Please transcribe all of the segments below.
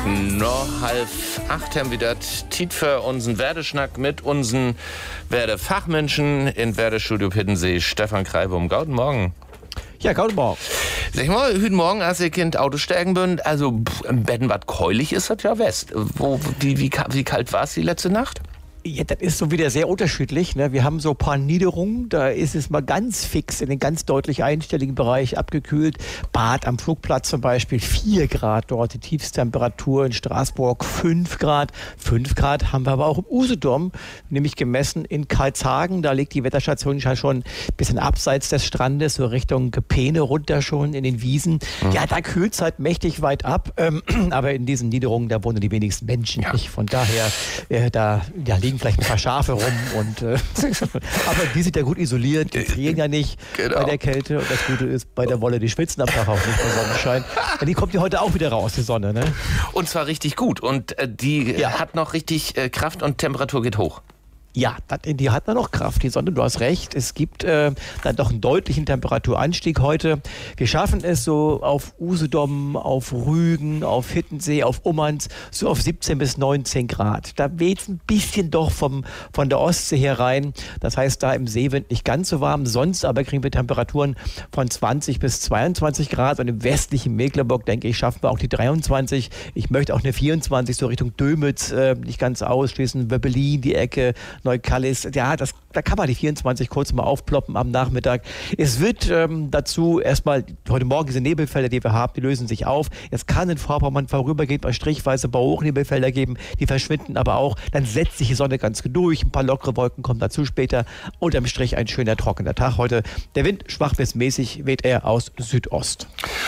Noch 7:30 haben wir das Tiet für unseren Werdeschnack mit unseren Werdefachmenschen in Werdestudio Pittensee. Stefan Kreibum, guten Morgen. Ja, guten Morgen. Sag mal, heute Morgen, als ihr Kind Auto steigen bünd, also im Betten, was keulig ist, das ja West. Wie kalt war es die letzte Nacht? Ja, das ist so wieder sehr unterschiedlich. Ne? Wir haben so ein paar Niederungen, da ist es mal ganz fix in den ganz deutlich einstelligen Bereich abgekühlt. Bad am Flugplatz zum Beispiel 4 Grad dort, die Tiefsttemperatur in Straßburg 5 Grad. 5 Grad haben wir aber auch im Usedom, nämlich gemessen in Karlshagen. Da liegt die Wetterstation schon ein bisschen abseits des Strandes, so Richtung Gepeene runter schon in den Wiesen. Ja, da kühlt es halt mächtig weit ab, aber in diesen Niederungen, da wohnen die wenigsten Menschen nicht. Von daher, da liegen vielleicht ein paar Schafe rum und aber die sind ja gut isoliert, die frieren ja nicht bei der Kälte und das Gute ist, bei der Wolle, die schwitzen am Tag auch nicht bei Sonnenschein. Und die kommt ja heute auch wieder raus, die Sonne, ne? Und zwar richtig gut und die hat noch richtig Kraft und Temperatur geht hoch. Ja, die hat dann noch Kraft, die Sonne, du hast recht. Es gibt dann doch einen deutlichen Temperaturanstieg heute. Wir schaffen es so auf Usedom, auf Rügen, auf Hittensee, auf Ummanz, so auf 17 bis 19 Grad. Da weht es ein bisschen doch von der Ostsee her rein. Das heißt, da im Seewind nicht ganz so warm. Sonst aber kriegen wir Temperaturen von 20 bis 22 Grad. Und im westlichen Mecklenburg, denke ich, schaffen wir auch die 23. Ich möchte auch eine 24 so Richtung Dömitz nicht ganz ausschließen. Wöbbelin, die Ecke, Neukallis, ja, da kann man die 24 kurz mal aufploppen am Nachmittag. Es wird dazu erstmal, heute Morgen diese Nebelfelder, die wir haben, die lösen sich auf. Es kann in Vorpommern vorübergehend mal strichweise Hochnebelfelder geben, die verschwinden aber auch. Dann setzt sich die Sonne ganz durch, ein paar lockere Wolken kommen dazu später. Unterm Strich ein schöner, trockener Tag heute. Der Wind schwach bis mäßig weht er aus Südost.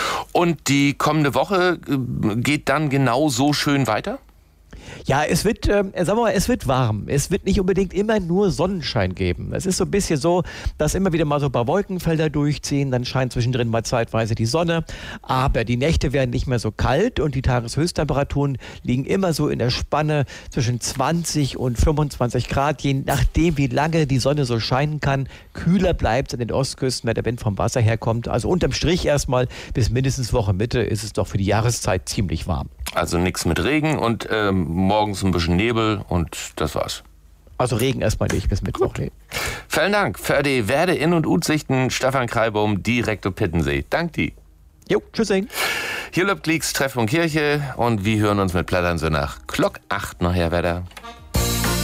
Und die kommende Woche geht dann genau so schön weiter? Ja, es wird, sagen wir mal, es wird warm. Es wird nicht unbedingt immer nur Sonnenschein geben. Es ist so ein bisschen so, dass immer wieder mal so ein paar Wolkenfelder durchziehen, dann scheint zwischendrin mal zeitweise die Sonne, aber die Nächte werden nicht mehr so kalt und die Tageshöchsttemperaturen liegen immer so in der Spanne zwischen 20 und 25 Grad, je nachdem, wie lange die Sonne so scheinen kann. Kühler bleibt es an den Ostküsten, wenn der Wind vom Wasser herkommt. Also unterm Strich erstmal bis mindestens Wochenmitte ist es doch für die Jahreszeit ziemlich warm. Also nichts mit Regen und morgens ein bisschen Nebel und das war's. Also Regen erstmal nicht bis Mittwoch. Nee. Vielen Dank für die Werde in- und Utsichten. Stefan Kreibum, direkt auf Pittensee. Dank dir. Jo, tschüssing. Hier läuft Glicks Treffpunkt Kirche und wir hören uns mit Plattern so nach Glock 8 nachher wieder.